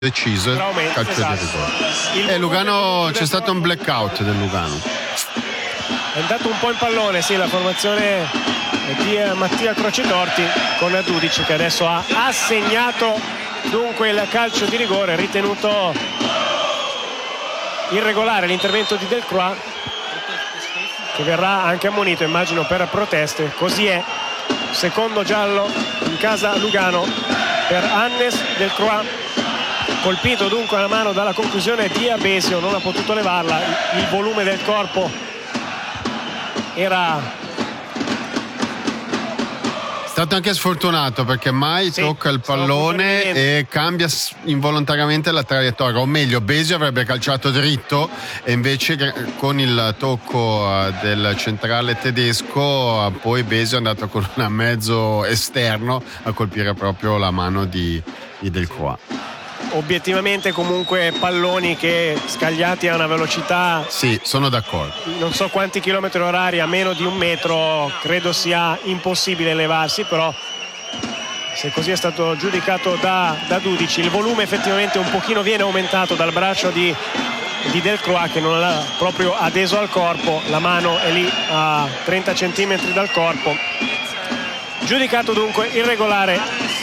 deciso calcio di rigore. Lugano, c'è stato un blackout del Lugano. È andato un po' in pallone, sì, la formazione di Mattia Crocitorti con Dudic, che adesso ha assegnato dunque il calcio di rigore, ritenuto irregolare l'intervento di Delcroix, che verrà anche ammonito, immagino, per proteste. Così è, secondo giallo in casa Lugano per Hannes Delcroix, colpito dunque alla mano dalla conclusione di Abesio, non ha potuto levarla, il volume del corpo era stato anche sfortunato, perché mai tocca il pallone e cambia involontariamente la traiettoria, o meglio Besio avrebbe calciato dritto e invece con il tocco del centrale tedesco poi Besio è andato con un mezzo esterno a colpire proprio la mano di Delcroix. Obiettivamente comunque palloni che scagliati a una velocità, sì, sono d'accordo, non so quanti chilometri orari, a meno di 1 metro credo sia impossibile levarsi, però se così è stato giudicato da Dudic. Il volume effettivamente un pochino viene aumentato dal braccio di Delcroix, che non l'ha proprio adeso al corpo, la mano è lì a 30 centimetri dal corpo. Giudicato dunque irregolare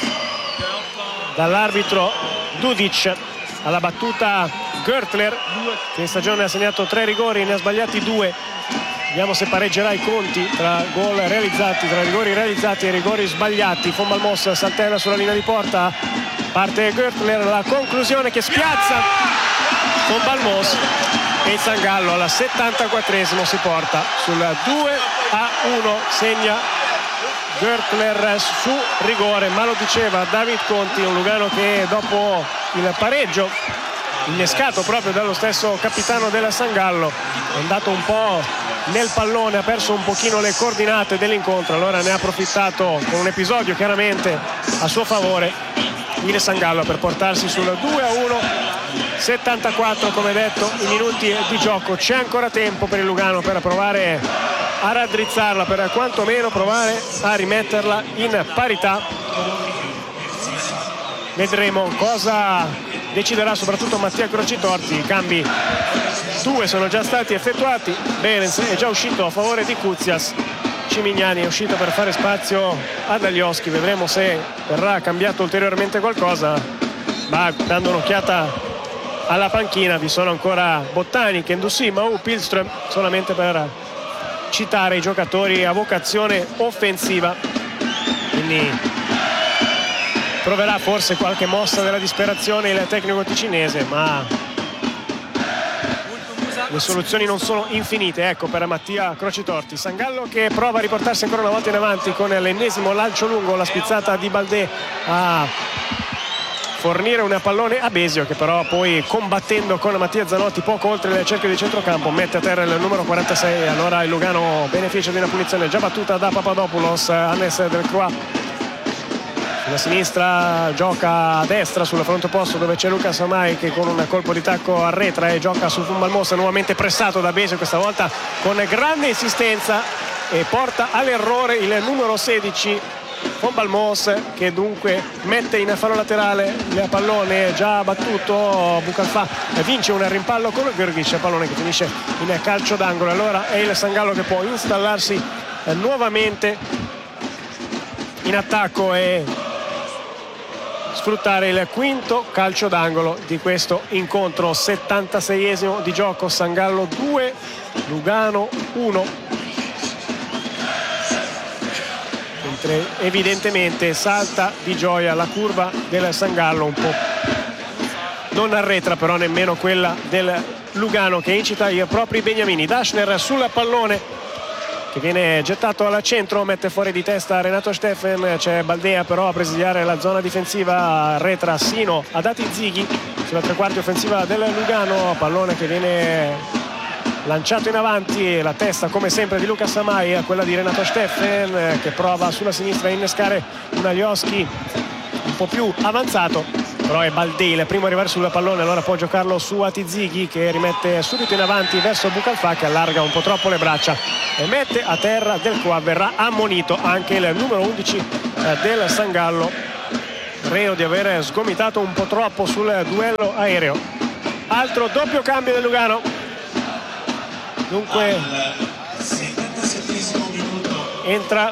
dall'arbitro Dudic alla battuta Görtler, che in stagione ha segnato 3 rigori, ne ha sbagliati 2. Vediamo se pareggerà i conti tra gol realizzati, tra rigori realizzati e rigori sbagliati. Von Balmos saltella sulla linea di porta, parte Görtler, la conclusione che spiazza Von Balmos, e il Sangallo alla 74esimo si porta sul 2-1, segna Görtler su rigore, ma lo diceva David Conti, un Lugano che dopo il pareggio innescato proprio dallo stesso capitano della Sangallo è andato un po' nel pallone, ha perso un pochino le coordinate dell'incontro, allora ne ha approfittato con un episodio chiaramente a suo favore il Sangallo per portarsi sul 2-1. 74 come detto i minuti di gioco, c'è ancora tempo per il Lugano per provare a raddrizzarla, per quantomeno provare a rimetterla in parità. Vedremo cosa deciderà soprattutto Mattia Crocitorti. I cambi 2 sono già stati effettuati, Behrens è già uscito a favore di Kuzias, Cimignani è uscito per fare spazio ad Alioski. Vedremo se verrà cambiato ulteriormente qualcosa, ma dando un'occhiata alla panchina vi sono ancora Bottani, Kendousi, Mahou, Pilström, solamente per citare i giocatori a vocazione offensiva. Quindi proverà forse qualche mossa della disperazione il tecnico ticinese, ma le soluzioni non sono infinite, ecco, per Mattia Crocitorti. Sangallo che prova a riportarsi ancora una volta in avanti con l'ennesimo lancio lungo, la spizzata di Baldé a fornire un pallone a Besio, che però poi, combattendo con Mattia Zanotti poco oltre il cerchio di centrocampo, mette a terra il numero 46. Allora il Lugano beneficia di una punizione già battuta da Papadopoulos. Hannes Delcroix sulla sinistra gioca a destra sul fronte opposto, dove c'è Lucas Amai, che con un colpo di tacco arretra e gioca su Von Balmos, nuovamente pressato da Besio, questa volta con grande insistenza, e porta all'errore il numero 16 Von Balmos, che dunque mette in fallo laterale il pallone già battuto. Bucalfà vince un rimpallo con Grgic, pallone che finisce in calcio d'angolo. Allora è il Sangallo che può installarsi nuovamente in attacco e sfruttare il quinto calcio d'angolo di questo incontro. 76esimo di gioco, Sangallo 2 Lugano 1. Evidentemente salta di gioia la curva del Sangallo, un po' non arretra però nemmeno quella del Lugano, che incita i propri beniamini. Daschner sul pallone che viene gettato al centro, mette fuori di testa Renato Steffen, c'è Baldea però a presidiare la zona difensiva, arretra Sino ad Atizighi sulla tre quarti offensiva del Lugano, pallone che viene lanciato in avanti, la testa come sempre di Lucas Amai a quella di Renato Steffen, che prova sulla sinistra a innescare un Alioski un po' più avanzato, però è Baldé il primo a arrivare sul pallone, allora può giocarlo su Atizighi, che rimette subito in avanti verso Bucalfà, che allarga un po' troppo le braccia e mette a terra Delcroix. Verrà ammonito anche il numero 11 del Sangallo, credo di aver sgomitato un po' troppo sul duello aereo. Altro doppio cambio del Lugano. Dunque entra,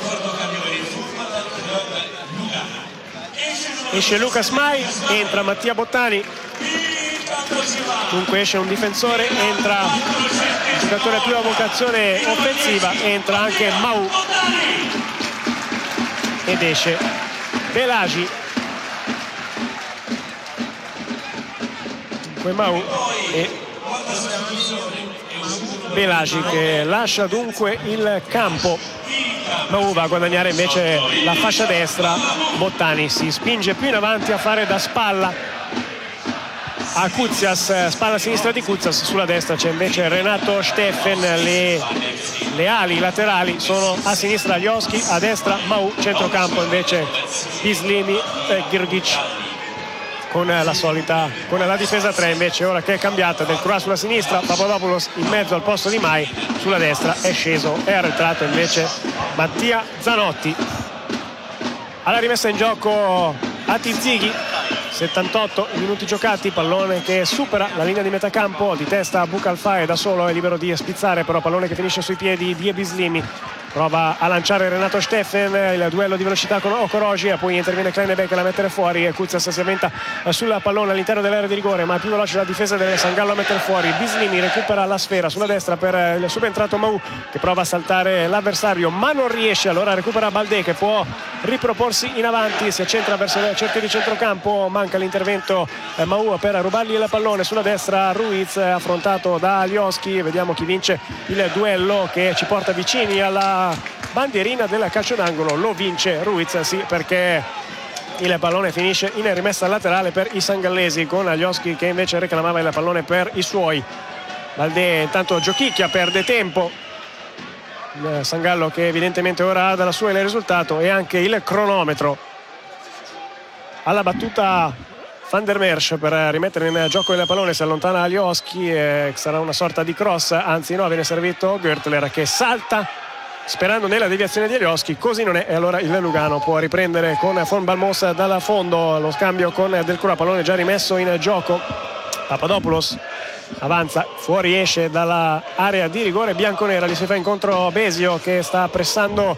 esce Lucas Mai, entra Mattia Bottani. Dunque esce un difensore, entra un giocatore più a vocazione offensiva, entra anche Mau ed esce Belagi. Dunque Mau e Belagi che lascia dunque il campo. Mau va a guadagnare invece la fascia destra. Bottani si spinge più in avanti a fare da spalla a Kuzias, spalla sinistra di Kuzias. Sulla destra c'è invece Renato Steffen. Le ali laterali sono a sinistra Alioski, a destra Mau, centrocampo invece Bislimi e Girgic con la difesa 3 invece ora che è cambiata, Del Croix sulla sinistra, Papadopoulos in mezzo al posto di Mai, sulla destra è sceso, è arretrato invece Mattia Zanotti. Alla rimessa in gioco Atizighi, 78 minuti giocati, pallone che supera la linea di metà campo, di testa Bucalfae, da solo è libero di spizzare, però pallone che finisce sui piedi di Bislimi. Prova a lanciare Renato Steffen, il duello di velocità con Okoroji e poi interviene Kleinebeck a mettere fuori e Kuzias si avventa sul pallone all'interno dell'area di rigore, ma è più veloce la difesa del Sangallo a mettere fuori. Bislimi recupera la sfera sulla destra per il subentrato Mau che prova a saltare l'avversario ma non riesce, allora recupera Baldé che può riproporsi in avanti, si accentra verso il cerchio di centrocampo, manca l'intervento Mau per rubargli il pallone. Sulla destra Ruiz affrontato da Alioski, vediamo chi vince il duello che ci porta vicini alla bandierina del calcio d'angolo. Lo vince Ruiz, sì, perché il pallone finisce in rimessa laterale per i sangallesi, con Alioski che invece reclamava il pallone per i suoi. Baldé intanto giochicchia, perde tempo. Il Sangallo che evidentemente ora ha dalla sua il risultato e anche il cronometro. Alla battuta Van der Merch per rimettere in gioco il pallone, si allontana Alioski e sarà una sorta di cross, anzi no, viene servito Görtler che salta sperando nella deviazione di Alioski, così non è, e allora il Lugano può riprendere con Von Balmos dalla fondo, lo scambio con Del Croix, pallone già rimesso in gioco. Papadopoulos avanza, fuori esce dalla area di rigore bianconera, gli si fa incontro Besio che sta pressando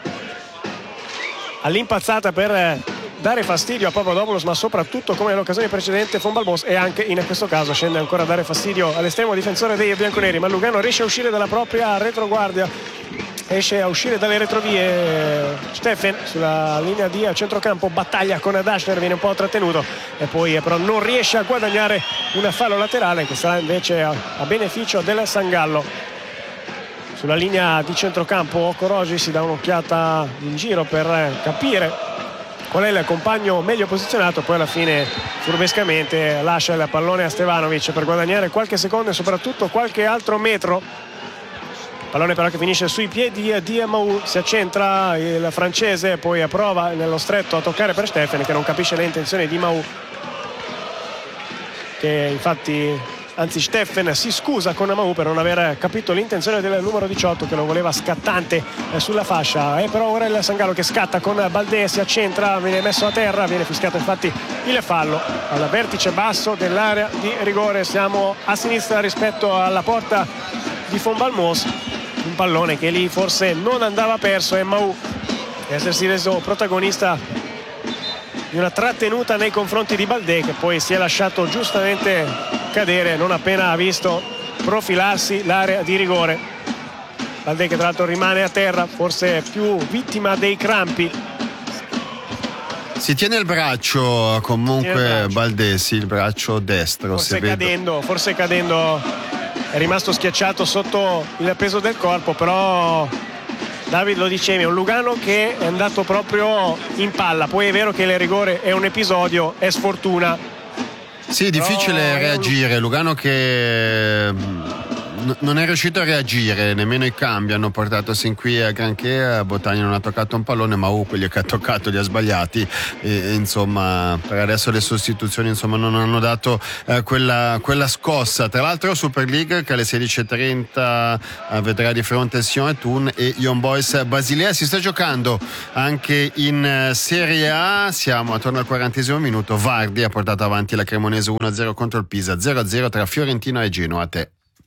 all'impazzata per dare fastidio a Papadopoulos, ma soprattutto come nell'occasione precedente Von Balmos, e anche in questo caso scende ancora a dare fastidio all'estremo difensore dei bianconeri. Ma Lugano riesce a uscire dalla propria retroguardia, esce a uscire dalle retrovie. Steffen sulla linea di centrocampo battaglia con Daschner, viene un po' trattenuto e poi però non riesce a guadagnare un fallo laterale che sarà invece a beneficio del Sangallo. Sulla linea di centrocampo Okoroji si dà un'occhiata in giro per capire qual è il compagno meglio posizionato, poi alla fine furbescamente lascia il pallone a Stevanovic per guadagnare qualche secondo e soprattutto qualche altro metro. Pallone però che finisce sui piedi di Mau, si accentra il francese, poi prova nello stretto a toccare per Steffen che non capisce le intenzioni di Mau, che infatti anzi Steffen si scusa con Mau per non aver capito l'intenzione del numero 18 che lo voleva scattante sulla fascia. E però ora il Sangallo che scatta con Baldé, si accentra, viene messo a terra, viene fischiato infatti il fallo al vertice basso dell'area di rigore. Siamo a sinistra rispetto alla porta di Von Balmos, un pallone che lì forse non andava perso e Mau che essersi reso protagonista di una trattenuta nei confronti di Baldé, che poi si è lasciato giustamente cadere non appena ha visto profilarsi l'area di rigore. Baldé che tra l'altro rimane a terra, forse più vittima dei crampi. Si tiene il braccio comunque Baldé, sì, il braccio destro. Forse cadendo è rimasto schiacciato sotto il peso del corpo, però David lo dicevi, è un Lugano che è andato proprio in palla. Poi è vero che il rigore è un episodio, è sfortuna. Sì, difficile reagire. Lugano che non è riuscito a reagire, nemmeno i cambi hanno portato sin qui a granché. Botagna non ha toccato un pallone, ma quelli che ha toccato li ha sbagliati, e insomma per adesso le sostituzioni insomma non hanno dato quella scossa. Tra l'altro Super League che alle 16:30 vedrà di fronte Sion e Thun e Young Boys Basilea. Si sta giocando anche in Serie A, siamo attorno al 40° minuto. Vardi ha portato avanti la Cremonese 1-0 contro il Pisa, 0-0 tra Fiorentina e Genoa. A te.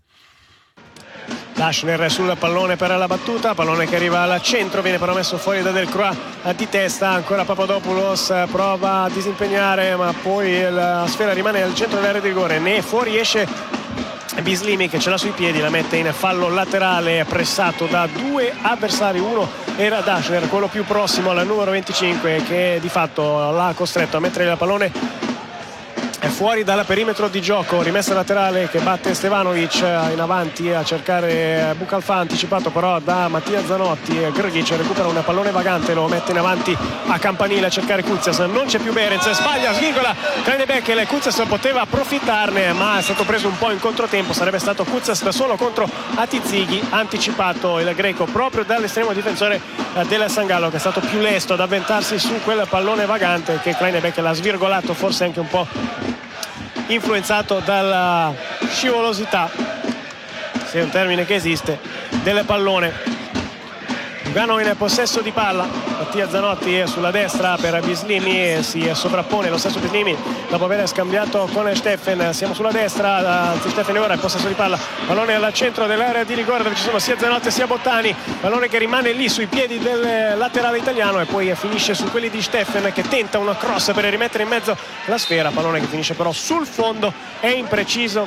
Lashner sul pallone per la battuta, pallone che arriva al centro, viene però messo fuori da Delcroix di testa, ancora Papadopoulos prova a disimpegnare, ma poi la sfera rimane al centro dell'area di rigore, ne fuoriesce Bislimi che ce l'ha sui piedi, la mette in fallo laterale, pressato da due avversari. Uno era Dashner, quello più prossimo al numero 25, che di fatto l'ha costretto a mettere il pallone fuori dal perimetro di gioco. Rimessa laterale che batte Stevanovic in avanti a cercare Bucalfa, anticipato però da Mattia Zanotti. Grgic recupera un pallone vagante, lo mette in avanti a campanile a cercare Kuzias, non c'è più Berens, sbaglia, svincola Kleine-Beckel. Kuzias poteva approfittarne, ma è stato preso un po' in controtempo, sarebbe stato Kuzias da solo contro Atizighi. Anticipato il greco proprio dall'estremo difensore del San Gallo, che è stato più lesto ad avventarsi su quel pallone vagante che Kleine-Beckel ha svirgolato, forse anche un po' influenzato dalla scivolosità, se è un termine che esiste, del pallone. Lugano in possesso di palla, Mattia Zanotti è sulla destra per Bislimi e si sovrappone lo stesso Bislimi dopo aver scambiato con Steffen. Siamo sulla destra, anzi Steffen è ora in possesso di palla, pallone al centro dell'area di rigore dove ci sono sia Zanotti sia Bottani, pallone che rimane lì sui piedi del laterale italiano e poi finisce su quelli di Steffen che tenta una cross per rimettere in mezzo la sfera, pallone che finisce però sul fondo. È imprecisa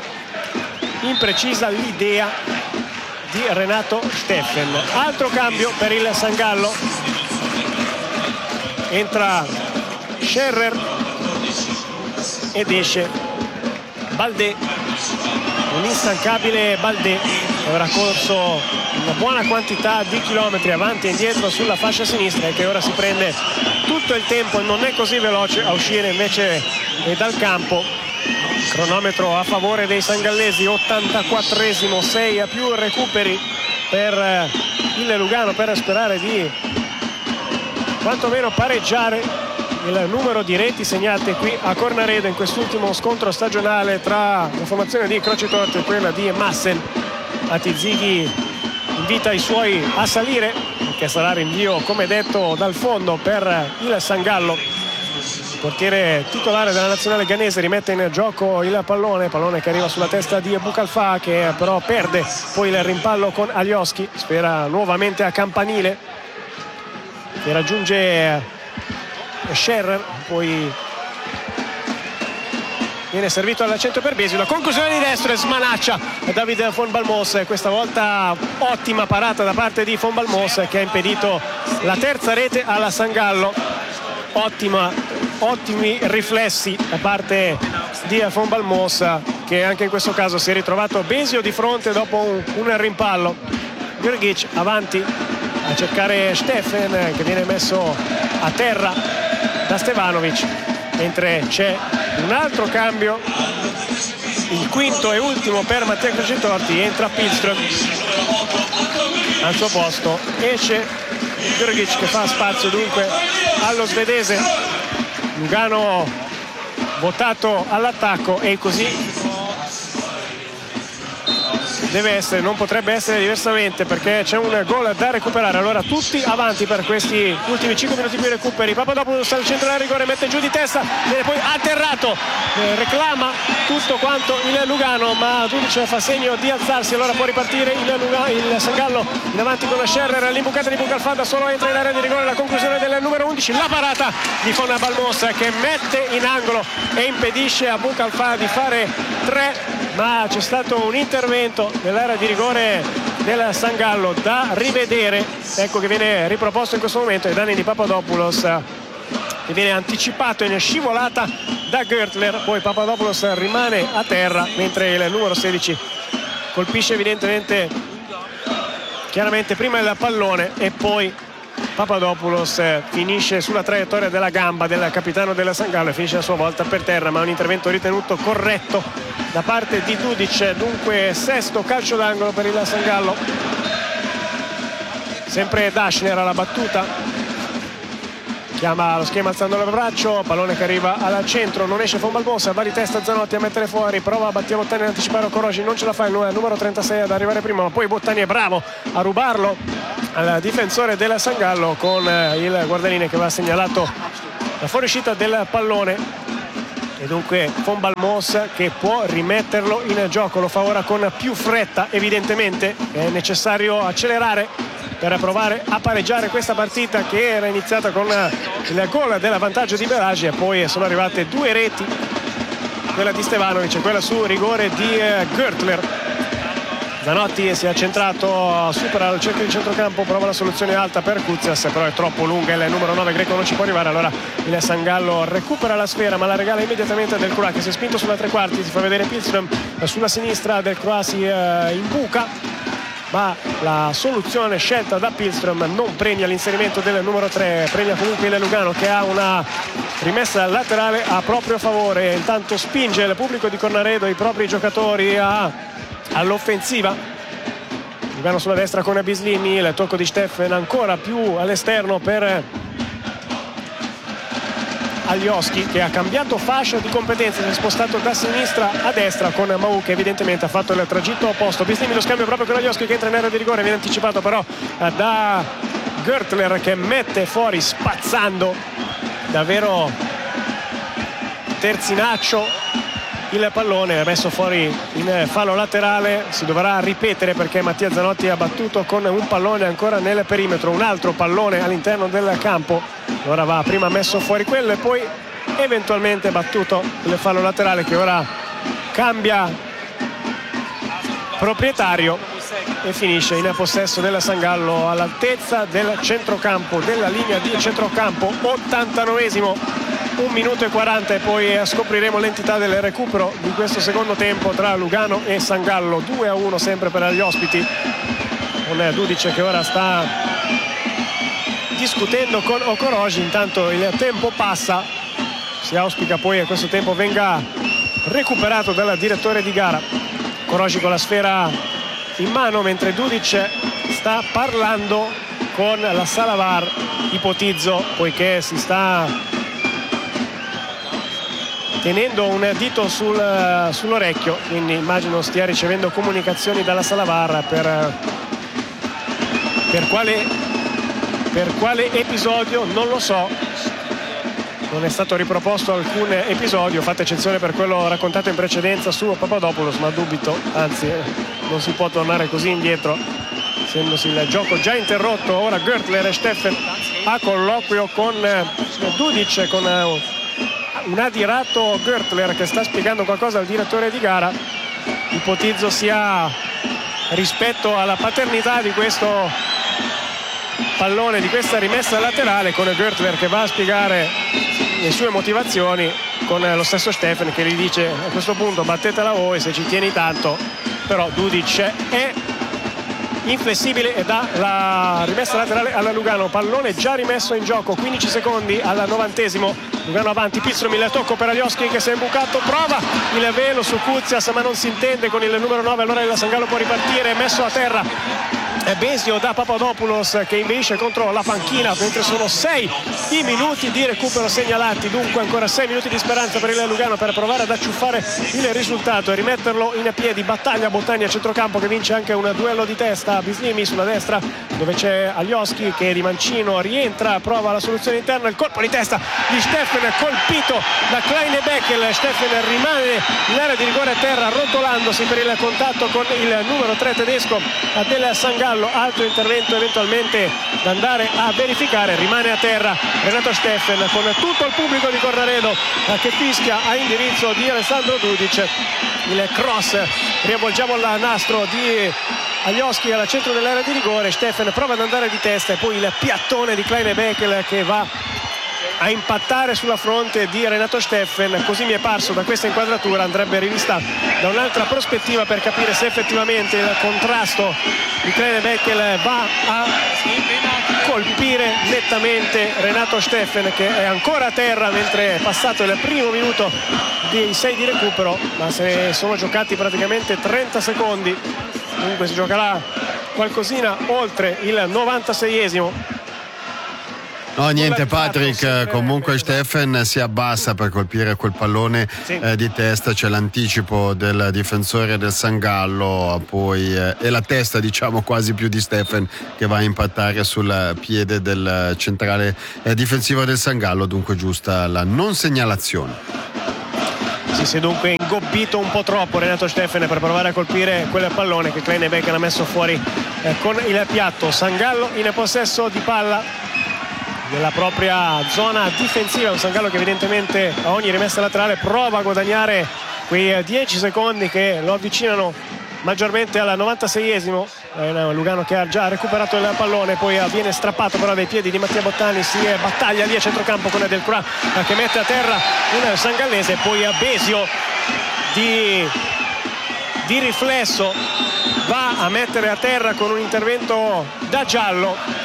l'idea di Renato Steffen. Altro cambio per il San Gallo, entra Scherrer ed esce Baldé, un instancabile Baldé che avrà corso una buona quantità di chilometri avanti e indietro sulla fascia sinistra e che ora si prende tutto il tempo, non è così veloce a uscire invece dal campo. Cronometro a favore dei sangallesi, 84esimo, 6 a più recuperi per il Lugano per sperare di quantomeno pareggiare il numero di reti segnate qui a Cornaredo in quest'ultimo scontro stagionale tra la formazione di Croce Torte e quella di Massen. Atizighi invita i suoi a salire, che sarà rinvio come detto dal fondo per il San Gallo. Portiere titolare della nazionale ghanese rimette in gioco il pallone che arriva sulla testa di Bucalfa, che però perde poi il rimpallo con Alioski, sfera nuovamente a campanile che raggiunge Scherrer, poi viene servito al centro per Besio, la conclusione di destro e smanaccia David von Balmos, questa volta ottima parata da parte di von Balmos che ha impedito la terza rete alla San Gallo. Ottimi riflessi da parte di von Balmos, che anche in questo caso si è ritrovato Besio di fronte dopo un rimpallo. Grgic avanti a cercare Steffen che viene messo a terra da Stevanovic, mentre c'è un altro cambio, il quinto e ultimo per Mattia Crocetorti. Entra Pilström al suo posto, esce Grgic che fa spazio dunque allo svedese. Lugano votato all'attacco e così deve essere, non potrebbe essere diversamente, perché c'è un gol da recuperare. Allora tutti avanti per questi ultimi 5 minuti di recuperi. Papadopoulos al centro del rigore, mette giù di testa, viene poi atterrato, reclama tutto quanto il Lugano, ma Dudic fa segno di alzarsi, allora può ripartire il San Gallo in avanti con Scherrer, all'imbucata di Bucalfa, da solo entra in area di rigore, la conclusione del numero 11, la parata di von Balmos che mette in angolo e impedisce a Bucalfa di fare 3, ma c'è stato un intervento nell'area di rigore del San Gallo da rivedere, ecco che viene riproposto in questo momento ai danni di Papadopoulos, che viene anticipato in scivolata da Görtler, poi Papadopoulos rimane a terra mentre il numero 16 colpisce chiaramente prima il pallone e poi Papadopoulos finisce sulla traiettoria della gamba del capitano della San Gallo e finisce a sua volta per terra, ma un intervento ritenuto corretto da parte di Dudic. Dunque sesto calcio d'angolo per il San Gallo. Sempre Daschner alla battuta, chiama lo schema alzando il braccio, pallone che arriva al centro, non esce Von Balmossa, va di testa Zanotti a mettere fuori, prova Mattia Bottani ad anticipare Okoroji, non ce la fa il numero 36 ad arrivare prima, ma poi Bottani è bravo a rubarlo al difensore del San Gallo con il guardaline che va segnalato la fuoriuscita del pallone. E dunque Von Balmossa che può rimetterlo in gioco, lo fa ora con più fretta, evidentemente è necessario accelerare per provare a pareggiare questa partita che era iniziata con il gol dell'avvantaggio di Beragi e poi sono arrivate due reti, quella di Stevanovic e quella su rigore di Görtler. Zanotti si è centrato, supera il cerchio di centrocampo, prova la soluzione alta per Kuzias, però è troppo lunga, il numero 9 greco non ci può arrivare, allora il San Gallo recupera la sfera ma la regala immediatamente del Croix che si è spinto sulla tre quarti, si fa vedere Pilström sulla sinistra, del Croix si imbuca, ma la soluzione scelta da Pilström non premia l'inserimento del numero 3, premia comunque il Lugano che ha una rimessa laterale a proprio favore. Intanto spinge il pubblico di Cornaredo, i propri giocatori all'offensiva. Lugano sulla destra con Bislimi, il tocco di Steffen ancora più all'esterno per Alioski che ha cambiato fascia di competenza, si è spostato da sinistra a destra con Mau che evidentemente ha fatto il tragitto opposto. Bislimi lo scambio proprio con Alioski che entra in area di rigore, viene anticipato però da Görtler che mette fuori spazzando davvero terzinaccio il pallone, è messo fuori in fallo laterale, si dovrà ripetere perché Mattia Zanotti ha battuto con un pallone ancora nel perimetro, un altro pallone all'interno del campo, ora va prima messo fuori quello e poi eventualmente battuto il fallo laterale che ora cambia proprietario e finisce in possesso della San Gallo all'altezza del centrocampo, della linea di centrocampo. 89esimo, 1 minuto e 40 e poi scopriremo l'entità del recupero di questo secondo tempo tra Lugano e San Gallo. 2-1 sempre per gli ospiti, con Dudic che ora sta discutendo con Okoroji. Intanto il tempo passa, si auspica poi che questo tempo venga recuperato dal direttore di gara. Okoroji con la sfera in mano mentre Dudic sta parlando con la sala VAR, ipotizzo, poiché si sta tenendo un dito sull'orecchio, quindi immagino stia ricevendo comunicazioni dalla sala VAR per quale episodio non lo so. Non è stato riproposto alcun episodio, fate eccezione per quello raccontato in precedenza su Papadopoulos, ma dubito, anzi non si può tornare così indietro essendosi il gioco già interrotto. Ora Görtler e Steffen a colloquio con Dudic, con un adirato Görtler che sta spiegando qualcosa al direttore di gara, ipotizzo sia rispetto alla paternità di questo pallone, di questa rimessa laterale, con Görtler che va a spiegare le sue motivazioni con lo stesso Steffen che gli dice a questo punto battetela voi se ci tieni tanto, però Dudic è inflessibile e dà la rimessa laterale alla Lugano. Pallone già rimesso in gioco, 15 secondi al 90esimo, Lugano avanti, Pilström, il tocco per Alioski che si è imbucato, prova il velo su Kuzias ma non si intende con il numero 9, allora il San Gallo può ripartire, messo a terra Besio da Papadopoulos che inveisce contro la panchina mentre sono 6 i minuti di recupero segnalati, dunque ancora 6 minuti di speranza per il Lugano per provare ad acciuffare il risultato e rimetterlo in piedi. Battaglia Bottani a centrocampo che vince anche un duello di testa, Bislimi sulla destra dove c'è Alioski che di mancino rientra, prova la soluzione interna, il colpo di testa di Steffen colpito da Kleine-Beckel, Steffen rimane in area di rigore a terra rotolandosi per il contatto con il numero 3 tedesco del San Gallo. Altro intervento eventualmente da andare a verificare, rimane a terra Renato Steffen con tutto il pubblico di Cornaredo che fischia a indirizzo di Alessandro Dudic. Il cross, riavvolgiamo il nastro di Alioski al centro dell'area di rigore, Steffen prova ad andare di testa e poi il piattone di Kleine-Beckel che va a impattare sulla fronte di Renato Steffen. Così mi è parso da questa inquadratura. Andrebbe rivista da un'altra prospettiva per capire se effettivamente il contrasto di Kleine Beckel va a colpire nettamente Renato Steffen, che è ancora a terra mentre è passato il primo minuto dei 6 di recupero, ma se sono giocati praticamente 30 secondi, dunque si giocherà qualcosina oltre il 96esimo. No, niente Patrick, comunque Steffen si abbassa per colpire quel pallone di testa, c'è l'anticipo del difensore del San Gallo, poi è la testa diciamo quasi più di Steffen che va a impattare sul piede del centrale difensivo del San Gallo, dunque giusta la non segnalazione. Si è dunque ingobbito un po' troppo Renato Steffen per provare a colpire quel pallone che Kleine Beckel ha messo fuori con il piatto. San Gallo in possesso di palla nella propria zona difensiva, un San Gallo che evidentemente a ogni rimessa laterale prova a guadagnare quei 10 secondi che lo avvicinano maggiormente al 96esimo. Lugano che ha già recuperato il pallone, poi viene strappato però dai piedi di Mattia Bottani, si battaglia lì a centrocampo con Delcroix che mette a terra un sangallese, poi Besio di riflesso va a mettere a terra con un intervento da giallo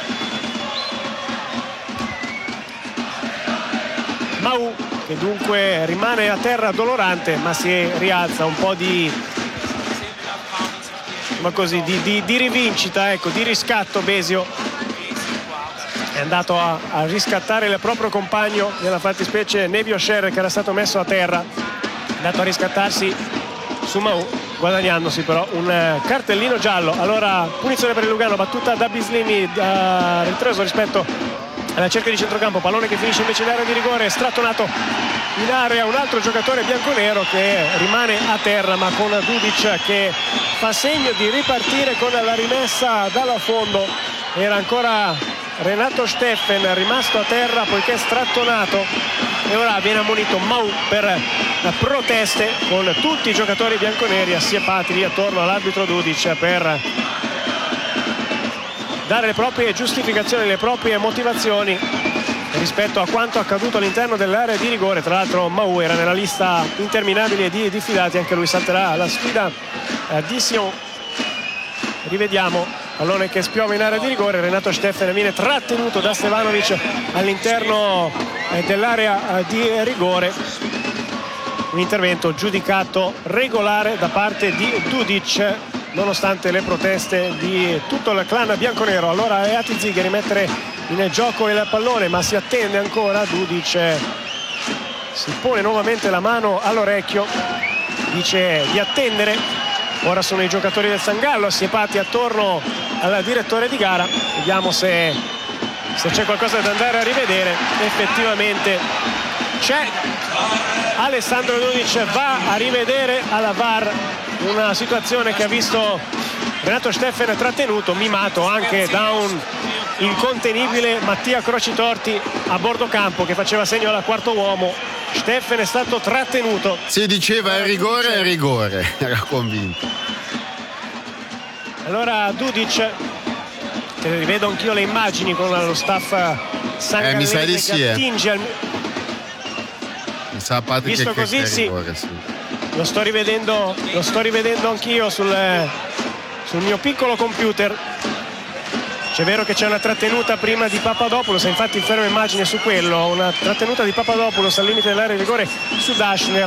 Mau, che dunque rimane a terra dolorante, ma si rialza, un po' di rivincita, ecco, di riscatto. Besio è andato a riscattare il proprio compagno, nella fattispecie Nevio Scher, che era stato messo a terra, è andato a riscattarsi su Mau, guadagnandosi però un cartellino giallo. Allora punizione per il Lugano, battuta da Bislimi, ritroso rispetto alla cerchia di centrocampo, pallone che finisce invece in area di rigore, strattonato in area un altro giocatore bianconero che rimane a terra, ma con Dudic che fa segno di ripartire con la rimessa dalla fondo. Era ancora Renato Steffen rimasto a terra poiché strattonato, e ora viene ammonito Mau per proteste, con tutti i giocatori bianconeri assiepati lì attorno all'arbitro Dudic per dare le proprie giustificazioni, le proprie motivazioni rispetto a quanto accaduto all'interno dell'area di rigore. Tra l'altro Mau era nella lista interminabile di diffidati, anche lui salterà la sfida di Sion. Rivediamo, pallone che spiova in area di rigore, Renato Steffen viene trattenuto da Stevanovic all'interno dell'area di rigore, un intervento giudicato regolare da parte di Dudic nonostante le proteste di tutto il clan bianconero. Allora è Atizig a rimettere in gioco il pallone, ma si attende ancora. Dudic si pone nuovamente la mano all'orecchio, dice di attendere. Ora sono i giocatori del San Gallo assiepati attorno al direttore di gara, vediamo se c'è qualcosa da andare a rivedere. Effettivamente c'è. Alessandro Dudic va a rivedere alla VAR una situazione che ha visto Renato Steffen trattenuto, mimato anche da un incontenibile Mattia Crocitorti a bordo campo che faceva segno al quarto uomo. Steffen è stato trattenuto. Si diceva è rigore, era convinto. Allora Dudic, te rivedo anch'io le immagini con lo staff sangallese mi sa di sì, che attinge al... Visto che così sì. Rigore, sì. Lo sto rivedendo anch'io sul mio piccolo computer. C'è vero che c'è una trattenuta prima di Papadopoulos, infatti fermo immagine su quello, una trattenuta di Papadopoulos al limite dell'area di rigore su Dashner.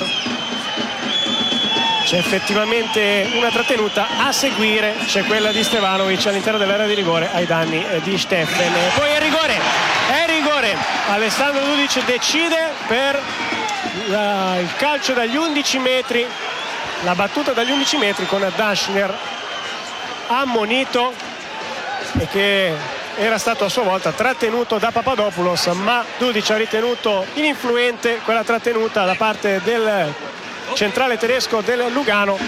C'è effettivamente una trattenuta, a seguire c'è quella di Stevanovic all'interno dell'area di rigore ai danni di Steffen. E poi è rigore. Alessandro Dudic decide per il calcio dagli 11 metri, la battuta dagli 11 metri con Dashner ammonito, e che era stato a sua volta trattenuto da Papadopoulos, ma Dudic ha ritenuto ininfluente quella trattenuta da parte del centrale tedesco del Lugano,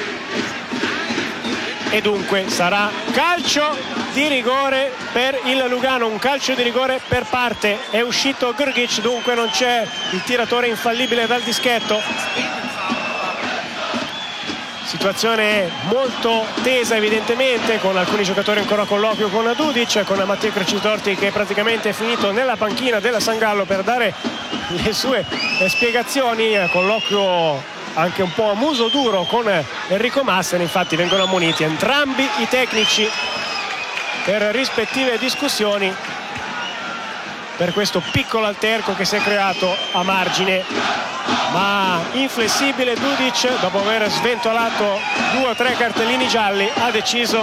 e dunque sarà calcio di rigore per il Lugano, un calcio di rigore per parte. È uscito Grgic, dunque non c'è il tiratore infallibile dal dischetto. situazione molto tesa evidentemente, con alcuni giocatori ancora a colloquio con Dudic, con Mattia Crocitorti che praticamente è finito nella panchina della San Gallo per dare le sue spiegazioni, colloquio anche un po' a muso duro con Enrico Massena. Infatti vengono ammoniti entrambi i tecnici per rispettive discussioni per questo piccolo alterco che si è creato a margine, ma inflessibile Dudic, dopo aver sventolato 2 o 3 cartellini gialli, ha deciso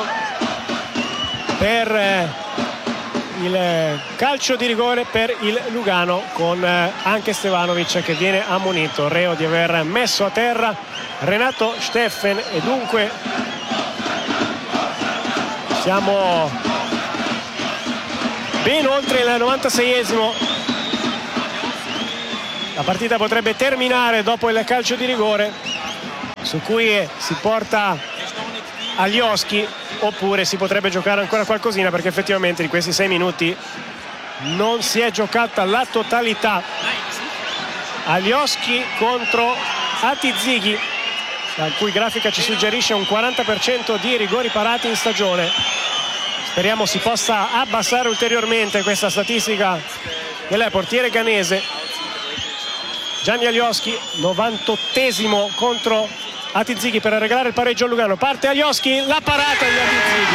per il calcio di rigore per il Lugano, con anche Stevanovic che viene ammonito, reo di aver messo a terra Renato Steffen, e dunque siamo ben oltre il 96esimo. La partita potrebbe terminare dopo il calcio di rigore, su cui si porta Alioski, oppure si potrebbe giocare ancora qualcosina, perché effettivamente in questi 6 minuti non si è giocata la totalità. Alioski contro Atizighi, la cui grafica ci suggerisce un 40% di rigori parati in stagione. Speriamo si possa abbassare ulteriormente questa statistica del portiere ghanese. Gianni Alioski, 98esimo contro Atizighi per regalare il pareggio a Lugano. Parte Alioski, la parata di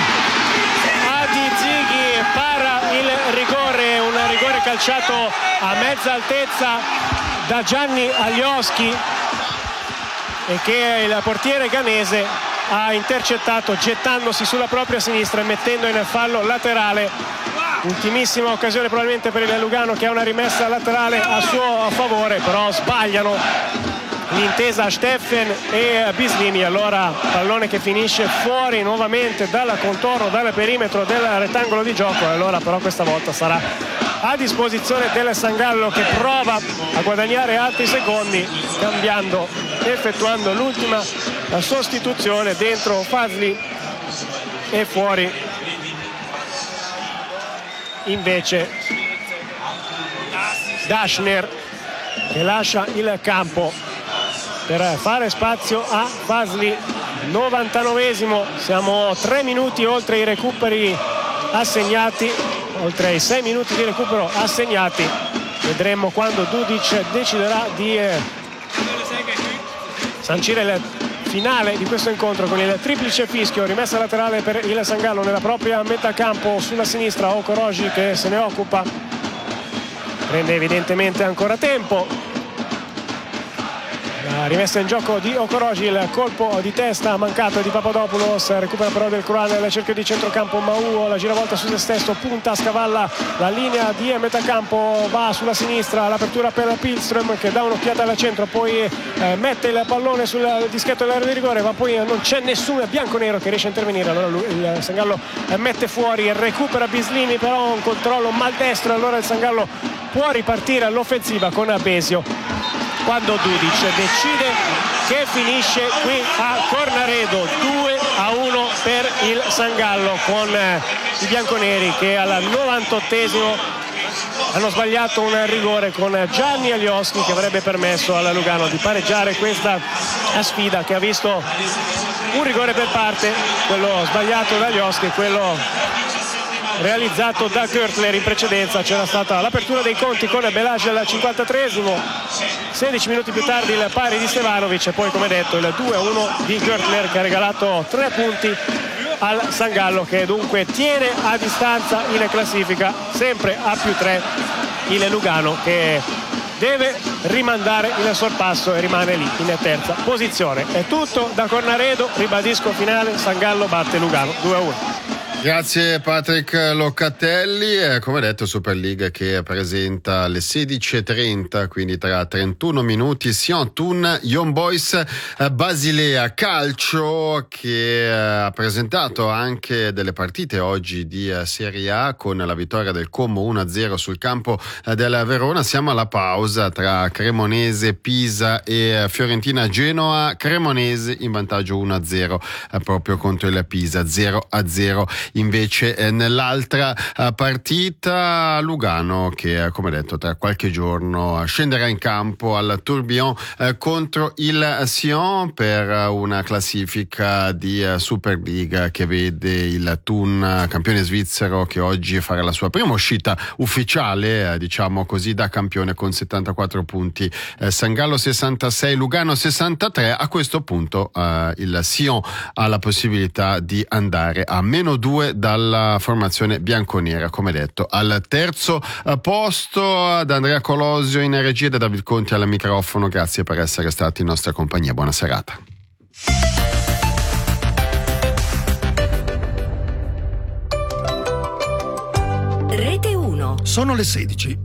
Atizighi para il rigore, un rigore calciato a mezza altezza da Gianni Alioski, e che il portiere ghanese ha intercettato gettandosi sulla propria sinistra e mettendo in fallo laterale. Ultimissima occasione probabilmente per il Lugano, che ha una rimessa laterale a suo favore, però sbagliano l'intesa Steffen e Bislimi. Allora pallone che finisce fuori nuovamente dal contorno, dal perimetro del rettangolo di gioco. Allora però questa volta sarà a disposizione del San Gallo, che prova a guadagnare altri secondi effettuando l'ultima sostituzione, dentro Fazli e fuori invece Daschner, che lascia il campo per fare spazio a Fazli. 99esimo, siamo 3 minuti oltre i recuperi assegnati, oltre ai 6 minuti di recupero assegnati. Vedremo quando Dudic deciderà di sancire il finale di questo incontro con il triplice fischio. Rimessa laterale per il San Gallo nella propria metà campo, sulla sinistra Okoroji che se ne occupa, prende evidentemente ancora tempo. La rimessa in gioco di Okoroji, il colpo di testa mancato di Papadopoulos, recupera però del Curan nel cerchio di centrocampo Mau, la giravolta su se stesso, punta, scavalla la linea di metà campo, va sulla sinistra, l'apertura per Pilström che dà un'occhiata al centro, poi mette il pallone sul dischetto dell'area di rigore, ma poi non c'è nessuno, è bianco-nero che riesce a intervenire. Allora il San Gallo mette fuori, recupera Bislimi, però un controllo maldestro, allora il San Gallo può ripartire all'offensiva con Besio, quando Dudic decide che finisce qui a Cornaredo. 2-1 per il San Gallo, con i bianconeri che al 98esimo hanno sbagliato un rigore con Gianni Alioski, che avrebbe permesso alla Lugano di pareggiare questa sfida, che ha visto un rigore per parte, quello sbagliato da Alioski e quello realizzato da Görtler. In precedenza c'era stata l'apertura dei conti con Belage al 53esimo, 16 minuti più tardi il pari di Stevanovic, e poi come detto il 2-1 di Görtler, che ha regalato 3 punti al San Gallo, che dunque tiene a distanza in classifica, sempre a +3 il Lugano, che deve rimandare il sorpasso e rimane lì in terza posizione. È tutto da Cornaredo, ribadisco finale, San Gallo batte Lugano 2-1. Grazie Patrick Locatelli. Come detto, Super League che presenta alle 16:30, quindi tra 31 minuti, Sion Thun Young Boys Basilea. Calcio che ha presentato anche delle partite oggi di Serie A, con la vittoria del Como 1-0 sul campo del Verona. Siamo alla pausa tra Cremonese, Pisa e Fiorentina Genoa. Cremonese in vantaggio 1-0 proprio contro il Pisa, 0-0 invece nell'altra partita Lugano che come detto tra qualche giorno scenderà in campo al Tourbillon contro il Sion per una classifica di Super League che vede il Thun campione svizzero che oggi farà la sua prima uscita ufficiale diciamo così da campione con 74 punti, San Gallo 66, Lugano 63. A questo punto il Sion ha la possibilità di andare a -2 dalla formazione bianconera, come detto al terzo posto. Da Andrea Colosio in regia e da David Conti al microfono, grazie per essere stati in nostra compagnia, buona serata. Rete 1. Sono le 16.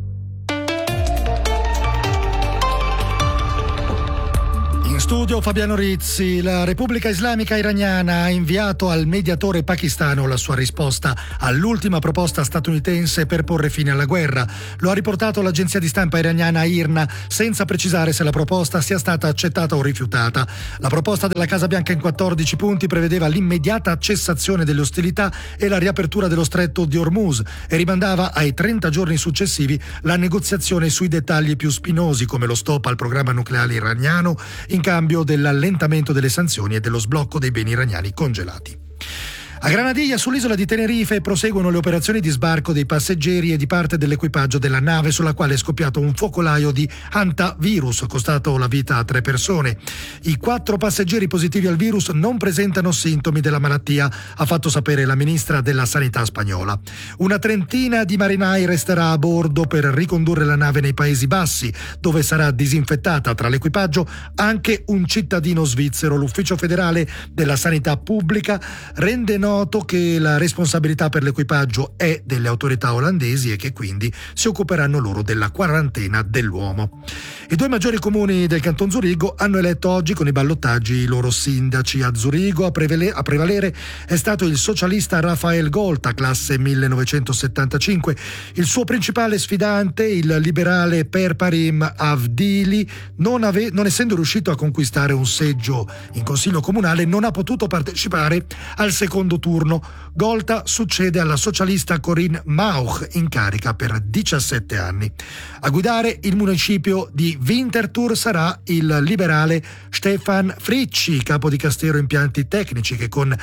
In studio Fabiano Rizzi. La Repubblica Islamica Iraniana ha inviato al mediatore pakistano la sua risposta all'ultima proposta statunitense per porre fine alla guerra. Lo ha riportato l'agenzia di stampa iraniana IRNA, senza precisare se la proposta sia stata accettata o rifiutata. La proposta della Casa Bianca in 14 punti prevedeva l'immediata cessazione delle ostilità e la riapertura dello stretto di Hormuz e rimandava ai 30 giorni successivi la negoziazione sui dettagli più spinosi, come lo stop al programma nucleare iraniano in cambio dell'allentamento delle sanzioni e dello sblocco dei beni iraniani congelati. A Granadilla, sull'isola di Tenerife, proseguono le operazioni di sbarco dei passeggeri e di parte dell'equipaggio della nave sulla quale è scoppiato un focolaio di hantavirus, costato la vita a 3 persone. I 4 passeggeri positivi al virus non presentano sintomi della malattia, ha fatto sapere la ministra della Sanità spagnola. Una trentina di marinai resterà a bordo per ricondurre la nave nei Paesi Bassi, dove sarà disinfettata. Tra l'equipaggio anche un cittadino svizzero. L'Ufficio federale della sanità pubblica rende noto che la responsabilità per l'equipaggio è delle autorità olandesi e che quindi si occuperanno loro della quarantena dell'uomo. I 2 maggiori comuni del Canton Zurigo hanno eletto oggi con i ballottaggi i loro sindaci. A Zurigo a prevalere è stato il socialista Rafael Golta, classe 1975. Il suo principale sfidante, il liberale Perparim Avdili, non essendo riuscito a conquistare un seggio in consiglio comunale, non ha potuto partecipare al secondo turno. Golta succede alla socialista Corinne Mauch, in carica per 17 anni. A guidare il municipio di Winterthur sarà il liberale Stefan Fricci, capo di Castero Impianti Tecnici, che con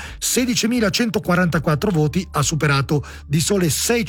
16.144 voti ha superato di sole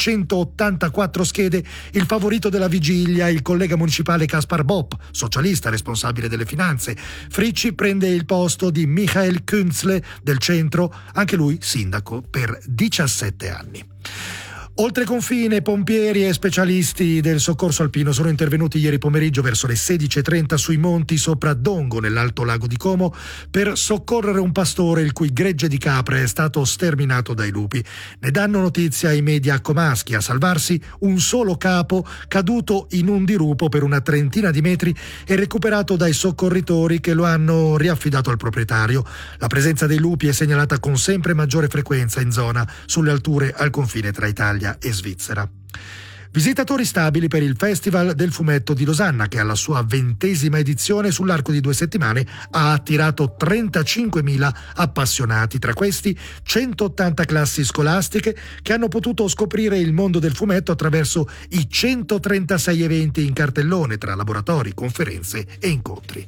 684 schede il favorito della vigilia, il collega municipale Kaspar Bopp, socialista responsabile delle finanze. Fricci prende il posto di Michael Künzle del centro, anche lui sindaco per 17 anni. Oltre confine, pompieri e specialisti del soccorso alpino sono intervenuti ieri pomeriggio verso le 16:30 sui monti sopra Dongo, nell'Alto Lago di Como, per soccorrere un pastore il cui gregge di capre è stato sterminato dai lupi. Ne danno notizia i media comaschi. A salvarsi un solo capo caduto in un dirupo per una trentina di metri e recuperato dai soccorritori che lo hanno riaffidato al proprietario. La presenza dei lupi è segnalata con sempre maggiore frequenza in zona, sulle alture al confine tra Italia e Svizzera. Visitatori stabili per il Festival del Fumetto di Losanna, che alla sua 20ª edizione sull'arco di 2 settimane ha attirato 35.000 appassionati. Tra questi 180 classi scolastiche che hanno potuto scoprire il mondo del fumetto attraverso i 136 eventi in cartellone tra laboratori, conferenze e incontri.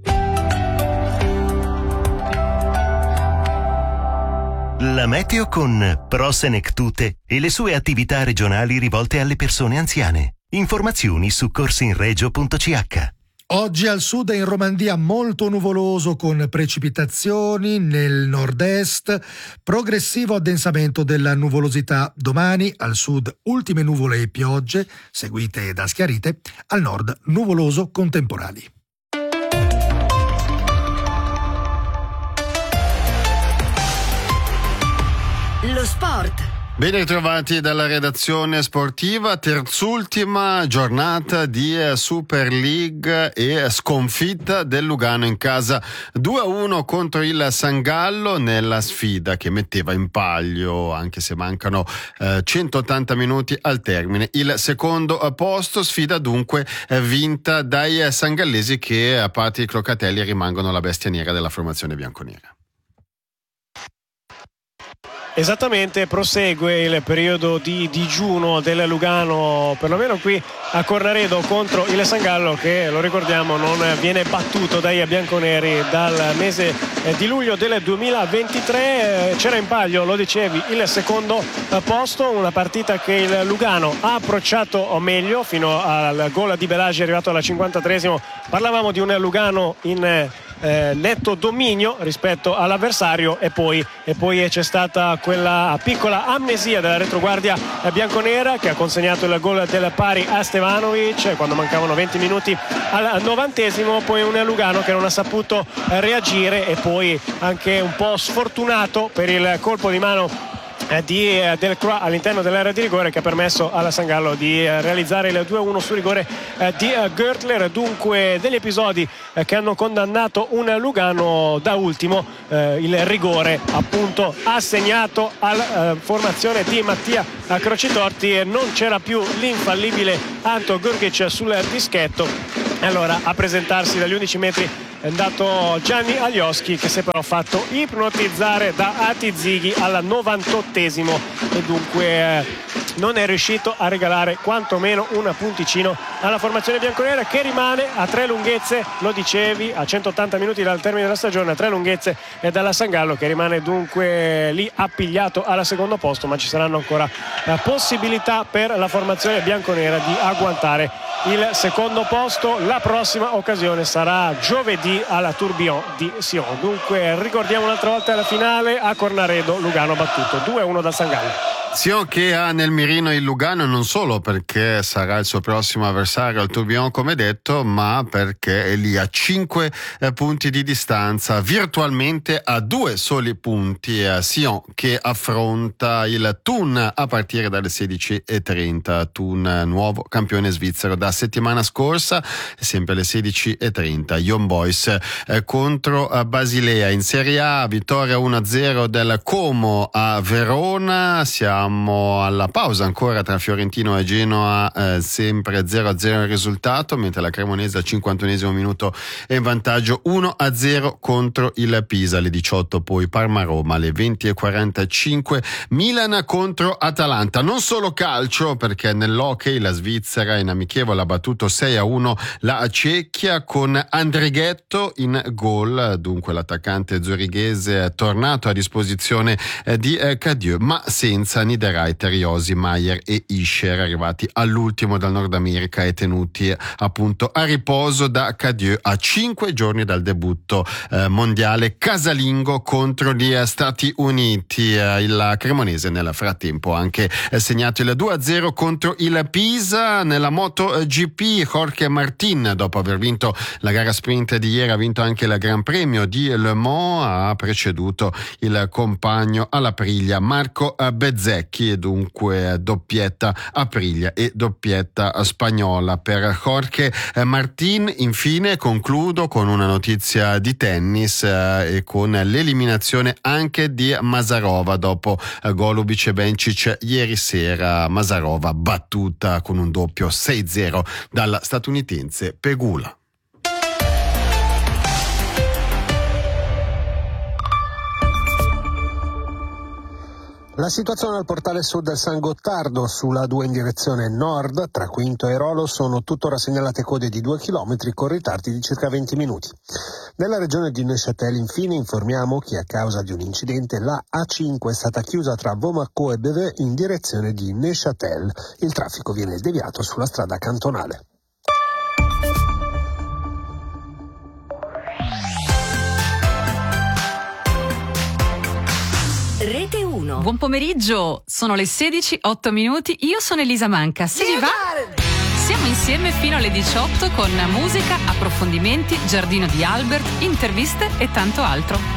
La meteo con Pro Senectute e le sue attività regionali rivolte alle persone anziane. Informazioni su corsinregio.ch. Oggi al sud e in Romandia molto nuvoloso con precipitazioni nel nord-est, progressivo addensamento della nuvolosità. Domani al sud ultime nuvole e piogge, seguite da schiarite, al nord nuvoloso con temporali. Lo sport. Ben ritrovati dalla redazione sportiva, terzultima giornata di Super League e sconfitta del Lugano in casa 2-1 contro il San Gallo nella sfida che metteva in palio, anche se mancano 180 minuti al termine, il secondo posto. Sfida dunque vinta dai sangallesi che, a parte i Clocatelli, rimangono la bestia nera della formazione bianconera. Esattamente, prosegue il periodo di digiuno del Lugano, perlomeno qui a Cornaredo contro il San Gallo, che lo ricordiamo non viene battuto dai bianconeri dal mese di luglio del 2023. C'era in palio, lo dicevi, il secondo posto, una partita che il Lugano ha approcciato meglio fino al gol di Belagi arrivato alla 53esimo. Parlavamo di un Lugano in netto dominio rispetto all'avversario e poi c'è stata quella piccola amnesia della retroguardia bianconera che ha consegnato il gol del pari a Stevanovic quando mancavano 20 minuti al 90esimo. Poi un Lugano che non ha saputo reagire e poi anche un po' sfortunato per il colpo di mano di Delcroix all'interno dell'area di rigore che ha permesso alla San Gallo di realizzare il 2-1 su rigore di Gertler. Dunque degli episodi che hanno condannato un Lugano, da ultimo il rigore appunto assegnato alla formazione di Mattia Crocitorti, e non c'era più l'infallibile Anto Grgic sul dischetto. Allora a presentarsi dagli 11 metri è andato Gianni Alioschi, che si è però fatto ipnotizzare da Ati Zighi al 98esimo e dunque non è riuscito a regalare quantomeno un punticino alla formazione bianconera, che rimane a 3 lunghezze, lo dicevi, a 180 minuti dal termine della stagione, a 3 lunghezze e dalla San Gallo, che rimane dunque lì appigliato al secondo posto, ma ci saranno ancora possibilità per la formazione bianconera di agguantare il secondo posto. La prossima occasione sarà giovedì alla Tourbillon di Sion. Dunque ricordiamo un'altra volta la finale a Cornaredo, Lugano battuto 2-1 dal San Gallo. Sion che ha nel mirino il Lugano non solo perché sarà il suo prossimo avversario al Tourbillon come detto, ma perché è lì a 5 punti di distanza, virtualmente a 2 soli punti. Sion che affronta il Thun a partire dalle 16:30. Thun, nuovo campione svizzero da settimana scorsa, sempre alle 16:30. Young Boys contro Basilea. In Serie A, vittoria 1-0 del Como a Verona. Siamo alla pausa ancora tra Fiorentino e Genoa, sempre 0-0 il risultato, mentre la Cremonese al 51esimo minuto è in vantaggio 1-0 contro il Pisa. Alle 18 poi Parma-Roma, alle 20:45 Milan contro Atalanta. Non solo calcio, perché nell'hockey la Svizzera in amichevole ha battuto 6-1 la Cecchia con Andrighetto in gol. Dunque l'attaccante zurighese è tornato a disposizione di Cadieux, ma senza Niederreiter, Josi, Maier e Ischer, arrivati all'ultimo dal Nord America e tenuti appunto a riposo da Cadieux a 5 giorni dal debutto mondiale casalingo contro gli Stati Uniti. Il Cremonese nel frattempo ha anche segnato il 2-0 contro il Pisa. Nella MotoGP Jorge Martin, dopo aver vinto la gara sprint di ieri, ha vinto anche il Gran Premio di Le Mans, ha preceduto il compagno all'Aprilia Marco Bezzecchi, e dunque doppietta Aprilia e doppietta spagnola per Jorge Martin. Infine concludo con una notizia di tennis e con l'eliminazione anche di Masarova dopo Golubic e Bencic ieri sera. Masarova battuta con un doppio 6-0 dalla statunitense Pegula. La situazione al portale sud del San Gottardo sulla 2 in direzione nord tra Quinto e Rolo sono tuttora segnalate code di 2 chilometri con ritardi di circa 20 minuti. Nella regione di Neuchâtel infine informiamo che a causa di un incidente la A5 è stata chiusa tra Vaumarcou e Beveux in direzione di Neuchâtel. Il traffico viene deviato sulla strada cantonale. Rete 1. Buon pomeriggio, sono le 16:08. Io sono Elisa Manca. Se vi va, siamo insieme fino alle 18 con musica, approfondimenti, giardino di Albert, interviste e tanto altro.